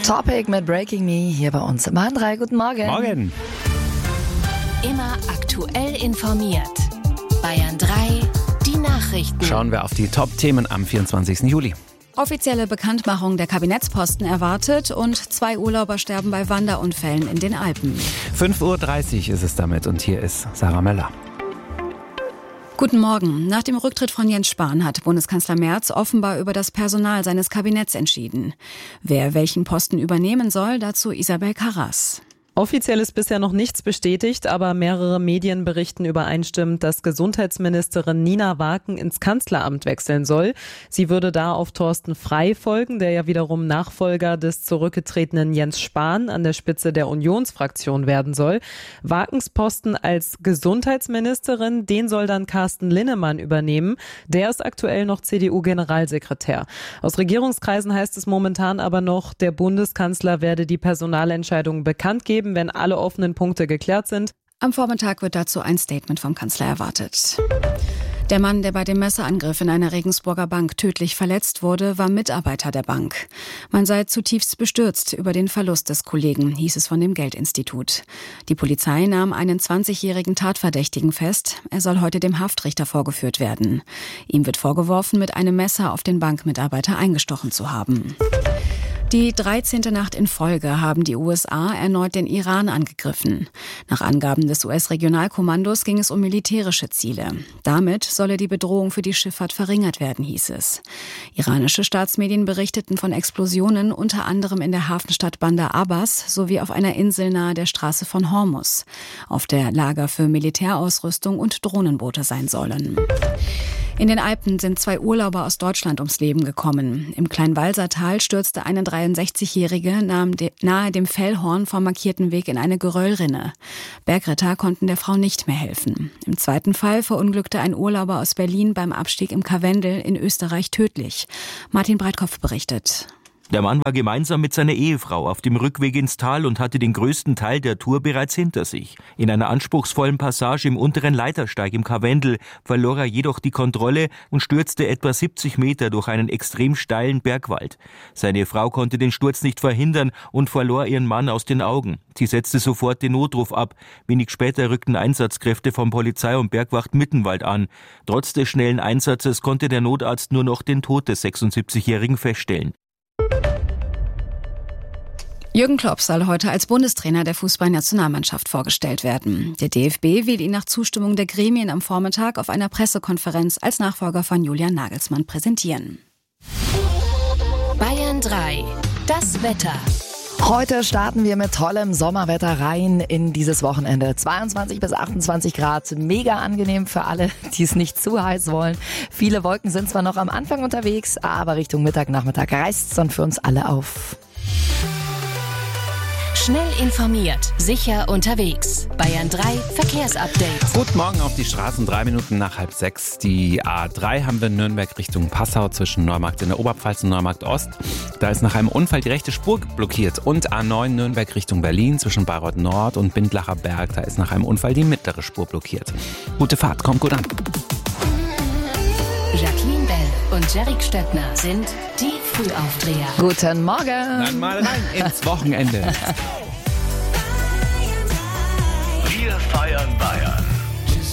Topic mit Breaking Me hier bei uns im H3. Guten Morgen. Morgen. Immer aktuell informiert. Bayern 3, die Nachrichten. Schauen wir auf die Top-Themen am 24. Juli. Offizielle Bekanntmachung der Kabinettsposten erwartet und 2 Urlauber sterben bei Wanderunfällen in den Alpen. 5:30 Uhr ist es damit und hier ist Sarah Möller. Guten Morgen. Nach dem Rücktritt von Jens Spahn hat Bundeskanzler Merz offenbar über das Personal seines Kabinetts entschieden. Wer welchen Posten übernehmen soll, dazu Isabel Karras. Offiziell ist bisher noch nichts bestätigt, aber mehrere Medien berichten übereinstimmend, dass Gesundheitsministerin Nina Waken ins Kanzleramt wechseln soll. Sie würde da auf Thorsten Frey folgen, der ja wiederum Nachfolger des zurückgetretenen Jens Spahn an der Spitze der Unionsfraktion werden soll. Wakens Posten als Gesundheitsministerin, den soll dann Carsten Linnemann übernehmen. Der ist aktuell noch CDU-Generalsekretär. Aus Regierungskreisen heißt es momentan aber noch, der Bundeskanzler werde die Personalentscheidung bekannt geben, wenn alle offenen Punkte geklärt sind. Am Vormittag wird dazu ein Statement vom Kanzler erwartet. Der Mann, der bei dem Messerangriff in einer Regensburger Bank tödlich verletzt wurde, war Mitarbeiter der Bank. Man sei zutiefst bestürzt über den Verlust des Kollegen, hieß es von dem Geldinstitut. Die Polizei nahm einen 20-jährigen Tatverdächtigen fest. Er soll heute dem Haftrichter vorgeführt werden. Ihm wird vorgeworfen, mit einem Messer auf den Bankmitarbeiter eingestochen zu haben. Die 13. Nacht in Folge haben die USA erneut den Iran angegriffen. Nach Angaben des US-Regionalkommandos ging es um militärische Ziele. Damit solle die Bedrohung für die Schifffahrt verringert werden, hieß es. Iranische Staatsmedien berichteten von Explosionen unter anderem in der Hafenstadt Bandar Abbas sowie auf einer Insel nahe der Straße von Hormuz, auf der Lager für Militärausrüstung und Drohnenboote sein sollen. In den Alpen sind 2 Urlauber aus Deutschland ums Leben gekommen. Im Kleinwalsertal stürzte eine 63-Jährige nahe dem Fellhorn vom markierten Weg in eine Geröllrinne. Bergretter konnten der Frau nicht mehr helfen. Im zweiten Fall verunglückte ein Urlauber aus Berlin beim Abstieg im Karwendel in Österreich tödlich. Martin Breitkopf berichtet. Der Mann war gemeinsam mit seiner Ehefrau auf dem Rückweg ins Tal und hatte den größten Teil der Tour bereits hinter sich. In einer anspruchsvollen Passage im unteren Leitersteig im Karwendel verlor er jedoch die Kontrolle und stürzte etwa 70 Meter durch einen extrem steilen Bergwald. Seine Frau konnte den Sturz nicht verhindern und verlor ihren Mann aus den Augen. Sie setzte sofort den Notruf ab. Wenig später rückten Einsatzkräfte von Polizei und Bergwacht Mittenwald an. Trotz des schnellen Einsatzes konnte der Notarzt nur noch den Tod des 76-Jährigen feststellen. Jürgen Klopp soll heute als Bundestrainer der Fußballnationalmannschaft vorgestellt werden. Der DFB will ihn nach Zustimmung der Gremien am Vormittag auf einer Pressekonferenz als Nachfolger von Julian Nagelsmann präsentieren. Bayern 3, das Wetter. Heute starten wir mit tollem Sommerwetter rein in dieses Wochenende. 22 bis 28 Grad, mega angenehm für alle, die es nicht zu heiß wollen. Viele Wolken sind zwar noch am Anfang unterwegs, aber Richtung Mittag, Nachmittag reißt es dann für uns alle auf. Schnell informiert, sicher unterwegs. Bayern 3 Verkehrsupdate. Guten Morgen auf die Straßen, 3 Minuten nach 5:30. Die A3 haben wir in Nürnberg Richtung Passau zwischen Neumarkt in der Oberpfalz und Neumarkt Ost. Da ist nach einem Unfall die rechte Spur blockiert. Und A9 Nürnberg Richtung Berlin zwischen Bayreuth Nord und Bindlacher Berg. Da ist nach einem Unfall die mittlere Spur blockiert. Gute Fahrt, kommt gut an. Jacqueline Bell und Jerick Stöckner sind die Frühaufdreher. Guten Morgen. Dann mal rein ins Wochenende.